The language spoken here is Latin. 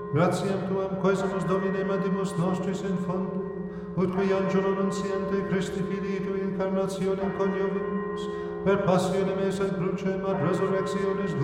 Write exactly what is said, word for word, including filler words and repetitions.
gratiam tuam quesumus Domine mandimus nostris in fondo, ut qui angelo nunciante Christi Filii tui incarnationem coniovimus, per passionem esse in crucem ad resurrectionis